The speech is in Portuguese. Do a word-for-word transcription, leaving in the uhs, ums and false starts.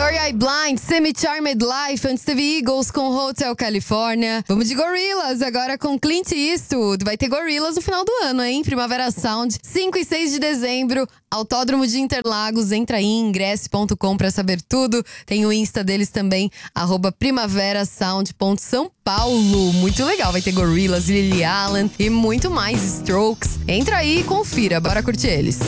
Third Eye Blind, Semi-Charmed Life. Antes teve Eagles com Hotel California. Vamos de Gorillaz agora com Clint Eastwood. Vai ter Gorillaz no final do ano, hein? Primavera Sound, cinco e seis de dezembro. Autódromo de Interlagos. Entra aí em ingresse ponto com pra saber tudo. Tem o Insta deles também, arroba primaverasound ponto são paulo. Muito legal, vai ter Gorillaz, Lily Allen e muito mais, Strokes. Entra aí e confira, bora curtir eles.